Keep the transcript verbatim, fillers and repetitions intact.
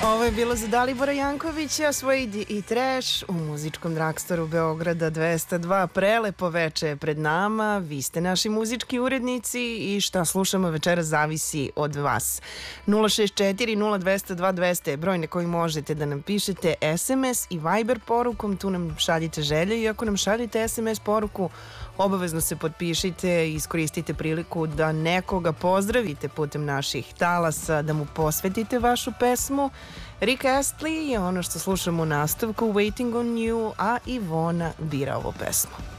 Ovo je bilo za Dalibora Jankovića, Suede i Trash u muzičkom dragstoru Beograda dvesta dva. Prelepo veče je pred nama, vi ste naši muzički urednici i šta slušamo večeras zavisi od vas. nula šest četiri nula dva zero dva dva zero je broj na koji možete da nam pišete es em es i Viber porukom, tu nam šaljite želje i ako nam šaljete es em es poruku, obavezno se potpišite i iskoristite priliku da nekoga pozdravite putem naših talasa, da mu posvetite vašu pesmu. Rick Astley je ono što slušamo u nastavku, Waiting on You, a Ivona bira ovu pesmu.